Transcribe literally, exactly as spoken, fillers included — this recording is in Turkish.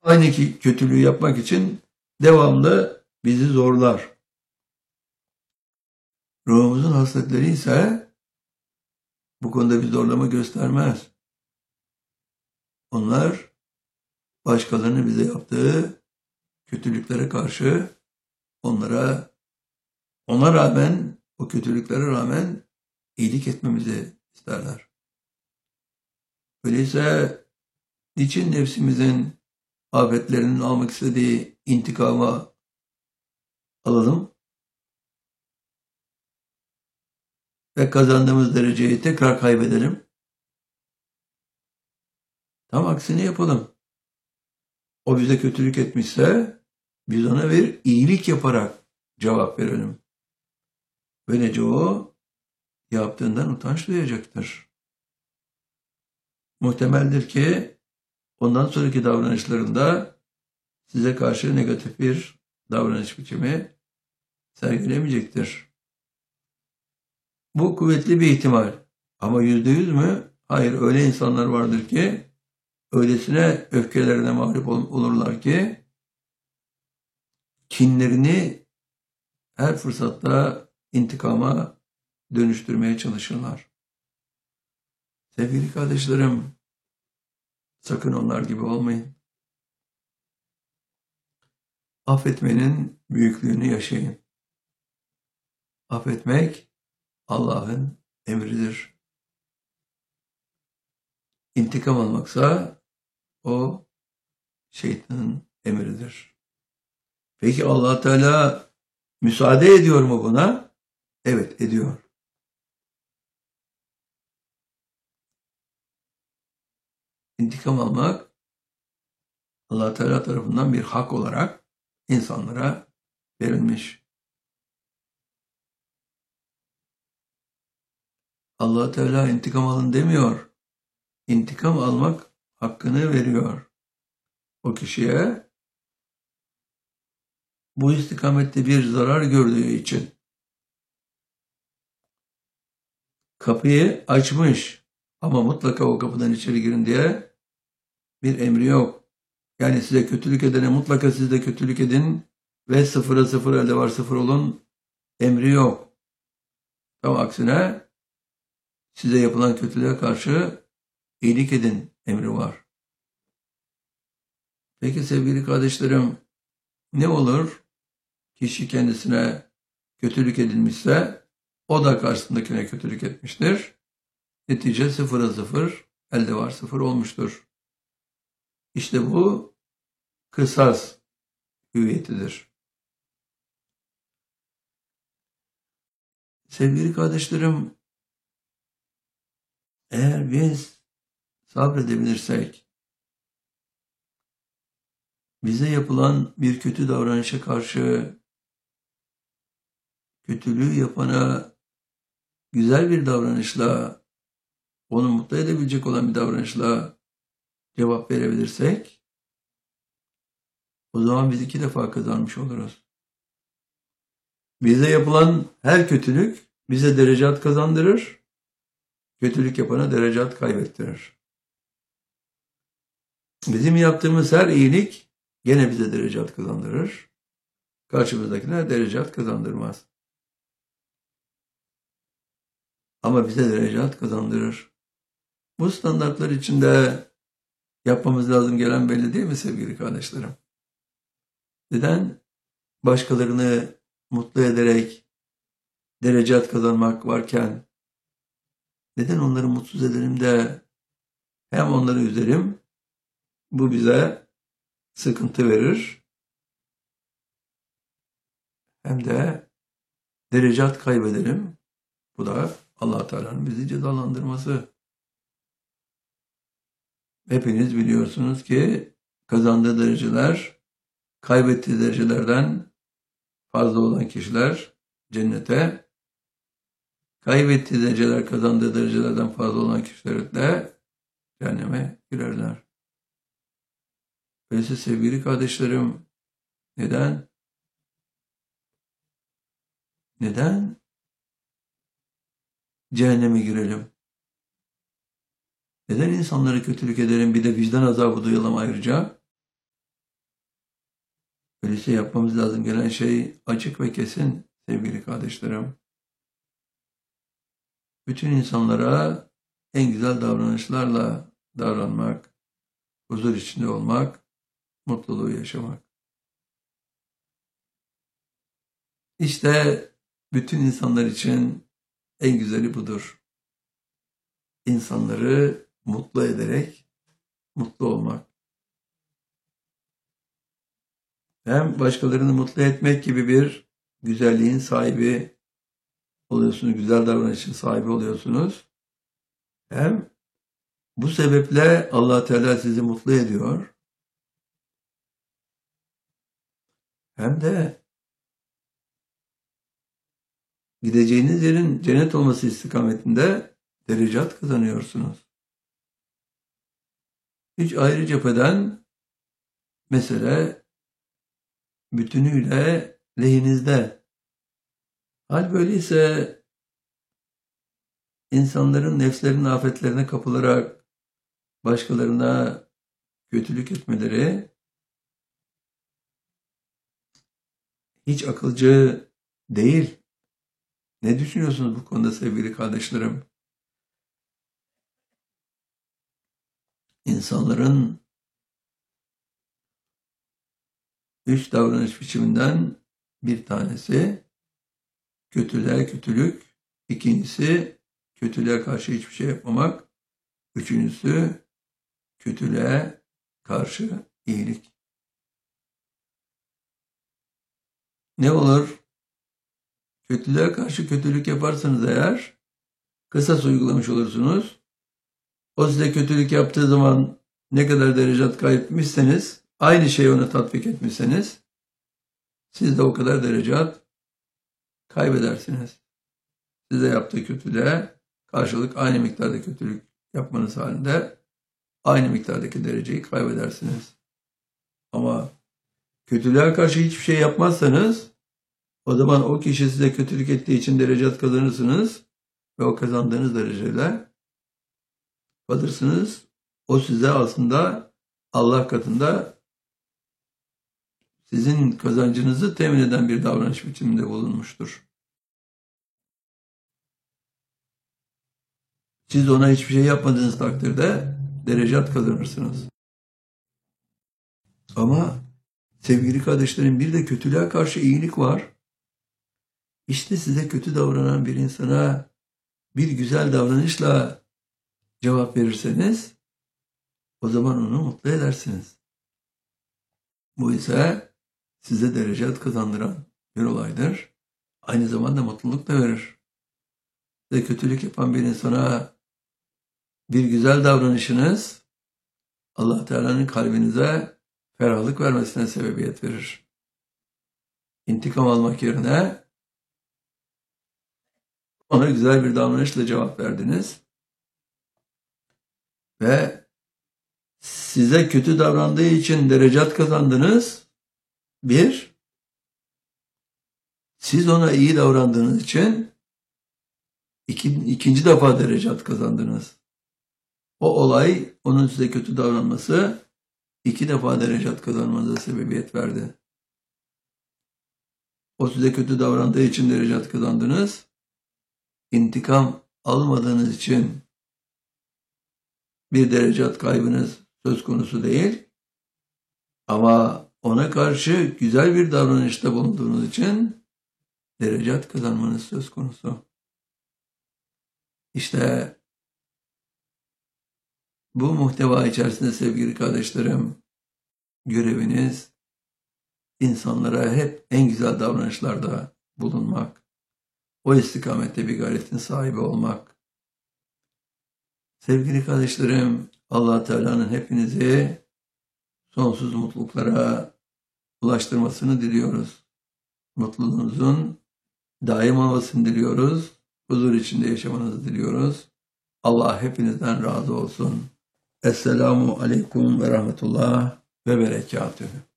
Aynı ki kötülüğü yapmak için devamlı bizi zorlar. Ruhumuzun hasletleri ise bu konuda bir zorlama göstermez. Onlar başkalarının bize yaptığı kötülüklere karşı onlara ona rağmen, o kötülüklere rağmen iyilik etmemizi isterler. Öyleyse niçin nefsimizin afetlerinin almak istediği intikamı alalım ve kazandığımız dereceyi tekrar kaybedelim? Tam aksini yapalım. O bize kötülük etmişse biz ona bir iyilik yaparak cevap verelim. Böylece o yaptığından utanç duyacaktır. Muhtemeldir ki ondan sonraki davranışlarında size karşı negatif bir davranış biçimi sergilemeyecektir. Bu kuvvetli bir ihtimal. Ama yüzde yüz mü? Hayır, öyle insanlar vardır ki öylesine öfkelerine mağlup olurlar ki kinlerini her fırsatta intikama dönüştürmeye çalışırlar. Sevgili kardeşlerim, sakın onlar gibi olmayın. Affetmenin büyüklüğünü yaşayın. Affetmek Allah'ın emridir. İntikam almaksa o şeytanın emridir. Peki Allah Teala müsaade ediyor mu buna? Evet, ediyor. İntikam almak Allah Teala tarafından bir hak olarak insanlara verilmiş. Allah Teala intikam alın demiyor. İntikam almak hakkını veriyor. O kişiye bu istikamette bir zarar gördüğü için kapıyı açmış ama mutlaka o kapıdan içeri girin diye bir emri yok. Yani size kötülük edene mutlaka siz de kötülük edin ve sıfıra sıfır elde var sıfır olun emri yok. Tam aksine size yapılan kötülüğe karşı iyilik edin emri var. Peki sevgili kardeşlerim, ne olur? Kişi kendisine kötülük edilmişse o da karşısındakine kötülük etmiştir. Netice sıfıra sıfır, elde var sıfır olmuştur. İşte bu kısas hüviyetidir. Sevgili kardeşlerim, eğer biz sabredebilirsek, bize yapılan bir kötü davranışa karşı kötülüğü yapana güzel bir davranışla, onu mutlu edebilecek olan bir davranışla cevap verebilirsek, o zaman biz iki defa kazanmış oluruz. Bize yapılan her kötülük bize derecat kazandırır, kötülük yapana derecat kaybettirir. Bizim yaptığımız her iyilik gene bize derecat kazandırır, karşımızdakine derecat kazandırmaz. Ama bize derecat kazandırır. Bu standartlar içinde yapmamız lazım gelen belli değil mi sevgili kardeşlerim? Neden başkalarını mutlu ederek derecat kazanmak varken neden onları mutsuz edelim de hem onları üzerim, bu bize sıkıntı verir, hem de derecat kaybedelim. Bu da Allah Teala'nın bizi cezalandırması. Hepiniz biliyorsunuz ki kazandığı dereceler kaybettiği derecelerden fazla olan kişiler cennete, kaybettiği dereceler kazandığı derecelerden fazla olan kişiler de cehenneme girerler. Öyleyse sevgili kardeşlerim, neden? Neden cehenneme girelim? Neden insanlara kötülük edelim, bir de vicdan azabı duyalım ayrıca? Öyleyse yapmamız lazım gelen şey açık ve kesin sevgili kardeşlerim. Bütün insanlara en güzel davranışlarla davranmak, huzur içinde olmak, mutluluğu yaşamak. İşte bütün insanlar için en güzeli budur. İnsanları mutlu ederek mutlu olmak. Hem başkalarını mutlu etmek gibi bir güzelliğin sahibi oluyorsunuz, güzel davranışın sahibi oluyorsunuz. Hem bu sebeple Allah Teala sizi mutlu ediyor. Hem de gideceğiniz yerin cennet olması istikametinde derecat kazanıyorsunuz. Hiç ayrı cepheden mesele bütünüyle lehinizde. Hal böyleyse insanların nefslerinin afetlerine kapılarak başkalarına kötülük etmeleri hiç akılcı değil. Ne düşünüyorsunuz bu konuda sevgili kardeşlerim? İnsanların üç davranış biçiminden bir tanesi kötülüğe kötülük, ikincisi kötülüğe karşı hiçbir şey yapmamak, üçüncüsü kötülüğe karşı iyilik. Ne olur? Kötülüğe karşı kötülük yaparsanız eğer kısas uygulamış olursunuz. O size kötülük yaptığı zaman ne kadar derecat kaybetmişseniz, aynı şeyi ona tatbik etmişseniz siz de o kadar derecat kaybedersiniz. Size yaptığı kötülüğe karşılık aynı miktarda kötülük yapmanız halinde aynı miktardaki dereceyi kaybedersiniz. Ama kötülüğe karşı hiçbir şey yapmazsanız o zaman o kişi size kötülük ettiği için derecat kazanırsınız ve o kazandığınız dereceyle kalırsınız. O size aslında Allah katında sizin kazancınızı temin eden bir davranış biçiminde bulunmuştur. Siz ona hiçbir şey yapmadığınız takdirde derecat kazanırsınız. Ama sevgili kardeşlerim, bir de kötülüğe karşı iyilik var. İşte size kötü davranan bir insana bir güzel davranışla cevap verirseniz o zaman onu mutlu edersiniz. Bu ise size derecat kazandıran bir olaydır. Aynı zamanda mutluluk da verir. Size kötülük yapan bir insana bir güzel davranışınız Allah Teala'nın kalbinize ferahlık vermesine sebebiyet verir. İntikam almak yerine ona güzel bir davranışla cevap verdiniz ve size kötü davrandığı için derecat kazandınız. Bir, siz ona iyi davrandığınız için iki, ikinci defa derecat kazandınız. O olay, onun size kötü davranması iki defa derecat kazanmanıza sebebiyet verdi. O size kötü davrandığı için derecat kazandınız. İntikam almadığınız için bir derecat kaybınız söz konusu değil. Ama ona karşı güzel bir davranışta bulunduğunuz için derecat kazanmanız söz konusu. İşte bu muhteva içerisinde sevgili kardeşlerim, göreviniz insanlara hep en güzel davranışlarda bulunmak, o istikamette bir gayretin sahibi olmak. Sevgili kardeşlerim, Allah Teala'nın hepinizi sonsuz mutluluklara ulaştırmasını diliyoruz. Mutluluğunuzun daim olmasını diliyoruz. Huzur içinde yaşamanızı diliyoruz. Allah hepinizden razı olsun. Esselamu aleyküm ve rahmetullah ve berekatühü.